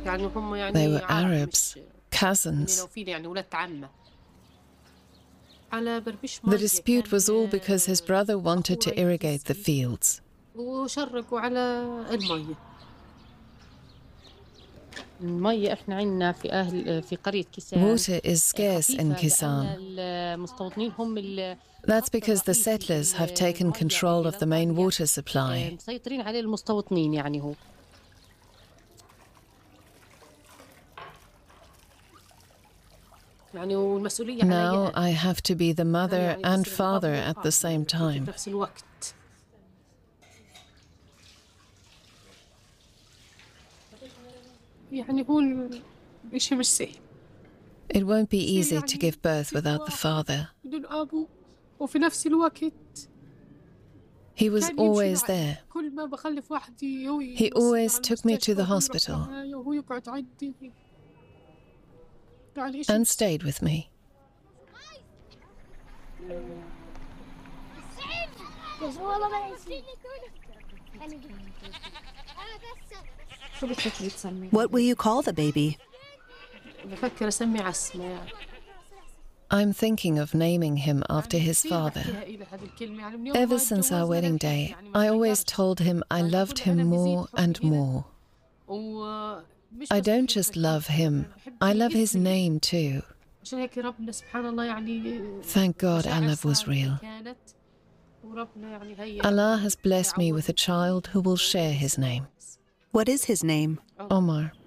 يعني هم They يعني were عرب Arabs, مش cousins. وفينا يعني ولاد عمة. على بربش The مية dispute was all because his brother wanted أخوه to رئيس irrigate the السيف fields. وشرقوا على المية. المية احنا عندنا في قرية كيسان Water is scarce in خفيفة، لأن Kisan. المستوطنين هم That's الخط because the الرئيسي settlers have taken للمية control اللي of the main للرعية، water supply. مسيطرين عليه المستوطنين يعني هو. يعني والمسؤولية Now عليا I have to be the أنا mother يعني and بصير الأب father at the والأب same يعني time. في نفس الوقت. يعني هو الشيء مش سهل. It won't be بصير easy to يعني give birth في without the واحد father. بدون أبو وفي نفس الوقت He was كان يمشي always معي. there. كل ما بخلف وحدي هو He يوصلني always على took me to المستشفى the وهو يروح hospital معايا وهو يقعد عندي. يعني إشي and مش سهل. stayed with me. What will you call the baby? بفكر أسمي عسمة. I'm thinking of naming him after his كثير father. بحكيها إلى هذا الكلمة يعني من يوم Ever ما since our اتجوزنا wedding للحين day, يعني ما I always تغيرش. told him I يعني loved أقول أنا him بزيد more حبي and إلك more. ومش I بس don't بحب just love الحب، him, بحب I love his اسمي. name too. عشان هيك ربنا سبحان الله يعني Thank God our مشاعر love was صادقة real. كانت وربنا يعني هي Allah has blessed me with a عوضني child who will share his name. What is his name? Omar.